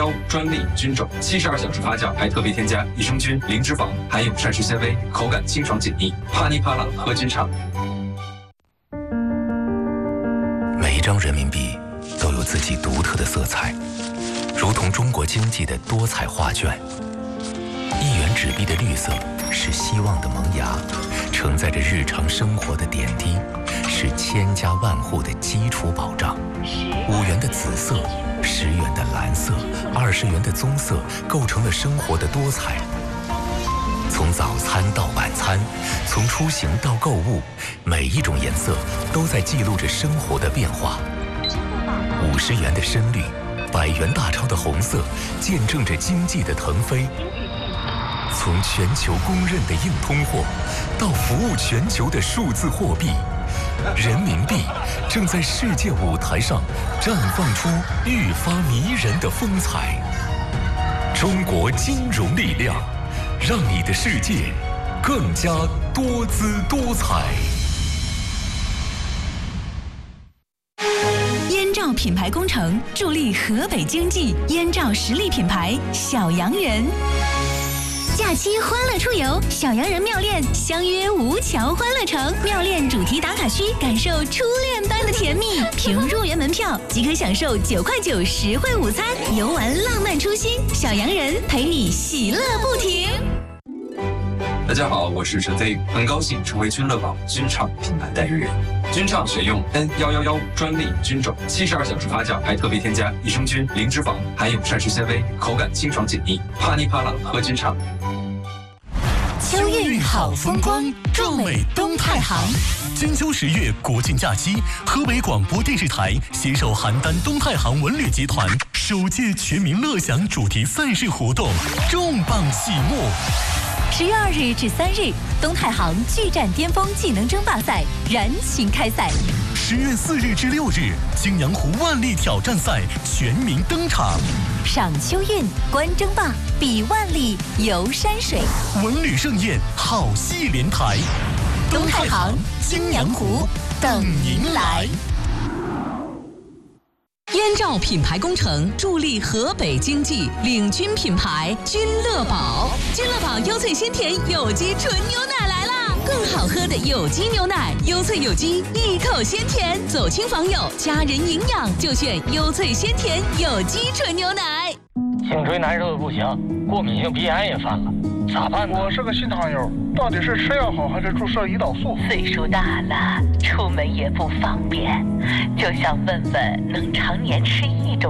211专利菌种，72小时发酵，还特别添加益生菌、零脂肪，含有膳食纤维，口感清爽解腻。帕尼帕朗喝菌茶。 每一张人民币都有自己独特的色彩，如同中国经济的多彩画卷。1元纸币的绿色是希望的萌芽，承载着日常生活的点滴，是千家万户的基础保障。5元的紫色，10元的蓝色，20元的棕色，构成了生活的多彩。从早餐到晚餐，从出行到购物，每一种颜色都在记录着生活的变化。50元的深绿，100元大钞的红色，见证着经济的腾飞。从全球公认的硬通货，到服务全球的数字货币，人民币正在世界舞台上绽放出愈发迷人的风采。中国金融力量，让你的世界更加多姿多彩。 燕赵品牌工程助力河北经济，燕赵实力品牌小洋人。假期欢乐出游，小洋人妙恋相约吴桥欢乐城，妙恋主题打卡区，感受初恋般的甜蜜。凭入园门票即可享受9块9实惠午餐，游玩浪漫初心，小洋人陪你喜乐不停。 大家好，我是陈飞宇，很高兴成为君乐宝菌畅品牌代言人。菌畅选用 N111专利菌种，72小时发酵，还特别添加益生菌、零脂肪，含有膳食纤维，口感清爽解腻。帕尼帕朗喝菌茶。 秋韵好风光，壮美东太行。 金秋10月国庆假期，河北广播电视台携手邯郸东太行文旅集团首届全民乐享主题赛事活动重磅启幕。 10月2日至3日，东太行巨战巅峰技能争霸赛燃情开赛。 10月4日至6日，泾阳湖万历挑战赛全民登场。 赏秋韵，观争霸，比万历，游山水， 文旅盛宴，好戏连台。 东太行、泾阳湖等您来。 燕赵品牌工程助力河北经济，领军品牌君乐宝。君乐宝优萃鲜甜有机纯牛奶来啦！更好喝的有机牛奶，优萃有机，一口鲜甜，走亲访友，家人营养就选优萃鲜甜有机纯牛奶。 颈椎难受的不行，过敏性鼻炎也犯了，咋办呢？ 我是个新糖友，到底是吃药好还是注射胰岛素？ 岁数大了，出门也不方便，就想问问，能常年吃一种